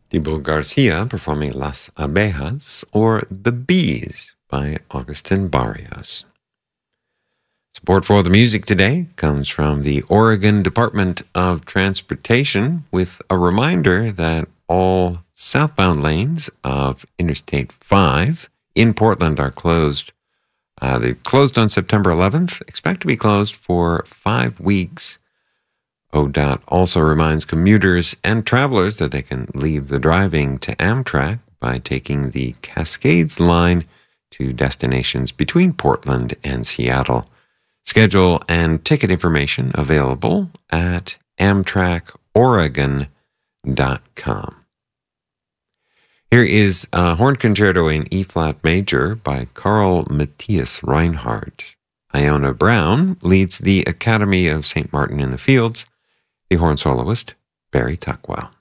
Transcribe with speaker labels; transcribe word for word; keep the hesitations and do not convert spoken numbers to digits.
Speaker 1: Dibo Garcia performing Las Abejas, or The Bees by Augustin Barrios. Support for the music today comes from the Oregon Department of Transportation, with a reminder that all southbound lanes of Interstate five in Portland are closed. Uh, they closed on September eleventh, expect to be closed for five weeks. O D O T also reminds commuters and travelers that they can leave the driving to Amtrak by taking the Cascades line to destinations between Portland and Seattle. Schedule and ticket information available at amtrak oregon dot com. Here is a horn concerto in E-flat major by Carl Matthias Reinhardt. Iona Brown leads the Academy of Saint Martin in the Fields. The horn soloist, Barry Tuckwell.